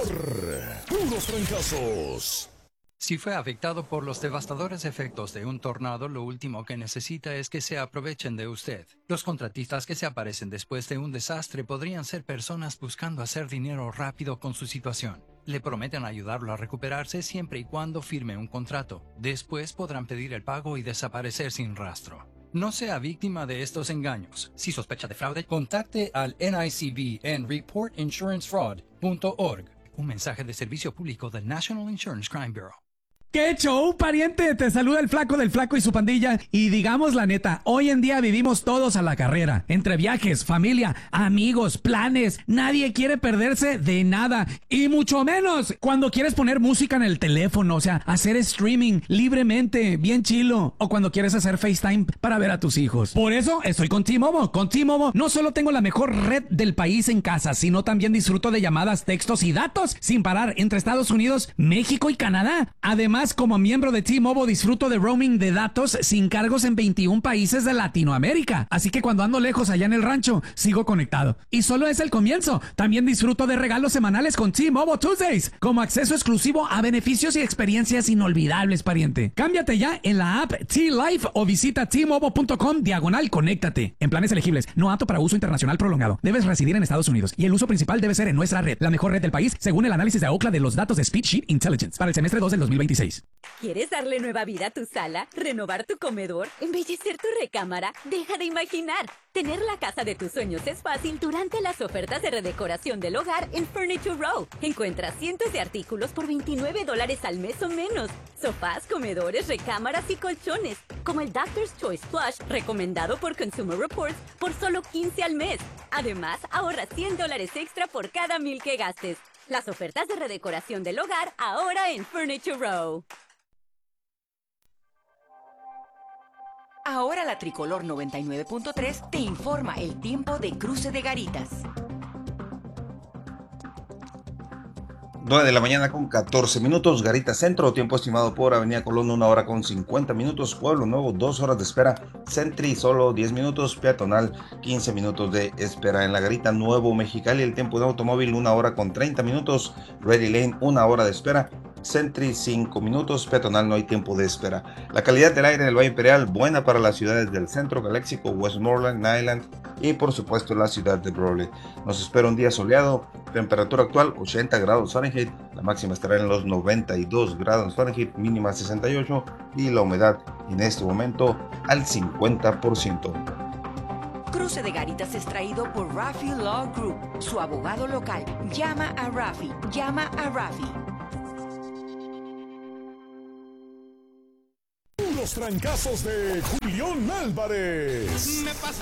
Puros Trancazos. Si fue afectado por los devastadores efectos de un tornado, lo último que necesita es que se aprovechen de usted. Los contratistas que se aparecen después de un desastre podrían ser personas buscando hacer dinero rápido con su situación. Le prometen ayudarlo a recuperarse siempre y cuando firme un contrato. Después podrán pedir el pago y desaparecer sin rastro. No sea víctima de estos engaños. Si sospecha de fraude, contacte al NICB en reportinsurancefraud.org. Un mensaje de servicio público del National Insurance Crime Bureau. ¡Qué show, pariente! Te saluda el Flaco del Flaco y su pandilla. Y digamos la neta, hoy en día vivimos todos a la carrera. Entre viajes, familia, amigos, planes. Nadie quiere perderse de nada. Y mucho menos cuando quieres poner música en el teléfono. O sea, hacer streaming libremente, bien chilo. O cuando quieres hacer FaceTime para ver a tus hijos. Por eso estoy con T-Mobile. Con T-Mobile no solo tengo la mejor red del país en casa, sino también disfruto de llamadas, textos y datos sin parar entre Estados Unidos, México y Canadá. Además, como miembro de T-Mobile disfruto de roaming de datos sin cargos en 21 países de Latinoamérica. Así que cuando ando lejos allá en el rancho, sigo conectado. Y solo es el comienzo. También disfruto de regalos semanales con T-Mobile Tuesdays, como acceso exclusivo a beneficios y experiencias inolvidables, pariente. Cámbiate ya en la app T-Life o visita T-Mobile.com/conéctate. En planes elegibles, no apto para uso internacional prolongado. Debes residir en Estados Unidos y el uso principal debe ser en nuestra red, la mejor red del país, según el análisis de Ookla de los datos de Speedsheet Intelligence para el semestre 2 del 2026. ¿Quieres darle nueva vida a tu sala? ¿Renovar tu comedor? ¿Embellecer tu recámara? Deja de imaginar. Tener la casa de tus sueños es fácil durante las ofertas de redecoración del hogar en Furniture Row. Encuentra cientos de artículos por $29 al mes o menos. Sofás, comedores, recámaras y colchones, como el Doctor's Choice Plush, recomendado por Consumer Reports, por solo $15 al mes. Además, ahorra $100 extra por cada $1,000 que gastes. Las ofertas de redecoración del hogar ahora en Furniture Row. Ahora la Tricolor 99.3 te informa el tiempo de Cruce de Garitas. 9 de la mañana con 14 minutos, Garitas Centro, tiempo estimado por Avenida Colón, 1 hora con 50 minutos, Pueblo Nuevo, 2 horas de espera, Sentry, solo 10 minutos, Peatonal, 15 minutos de espera. En la Garita Nuevo Mexicali, el tiempo de automóvil, 1 hora con 30 minutos, Ready Lane, 1 hora de espera, Sentry 5 minutos, Peatonal no hay tiempo de espera. La calidad del aire en el Valle Imperial, buena para las ciudades del Centro, Galéxico, Westmoreland, Island y por supuesto la ciudad de Brawley. Nos espera un día soleado, temperatura actual 80 grados Fahrenheit, la máxima estará en los 92 grados Fahrenheit, mínima 68 y la humedad en este momento al 50%. Cruce de Garitas es traído por Rafi Law Group, su abogado local. Llama a Rafi, llama a Rafi. Los trancazos de Julián Álvarez. Me pasa